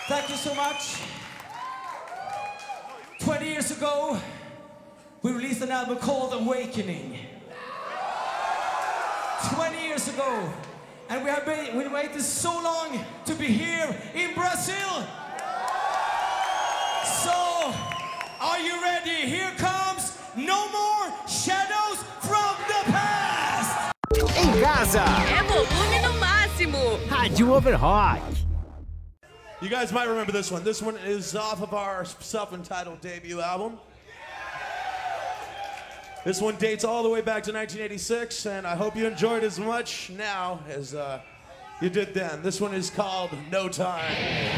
Thank you so much. 20 years ago, we released an album called Awakening. 20 years ago, and we waited so long to be here in Brazil. So, are you ready? Here comes No More Shadows from the Past. Em casa, É volume no máximo. Rádio Overrock. You guys might remember this one. This one is off of our self-entitled debut album. This one dates all the way back to 1986, and I hope you enjoyed as much now as you did then. This one is called No Time.